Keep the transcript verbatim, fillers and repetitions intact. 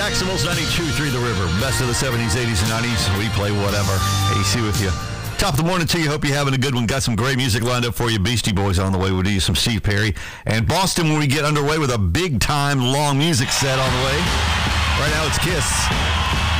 Maximals ninety-two point three The River. Best of the seventies, eighties, and nineties. We play whatever. A C with you. Top of the morning to you. Hope you're having a good one. Got some great music lined up for you. Beastie Boys on the way. We'll do you some Steve Perry. And Boston when we get underway with a big-time long music set on the way. Right now it's Kiss.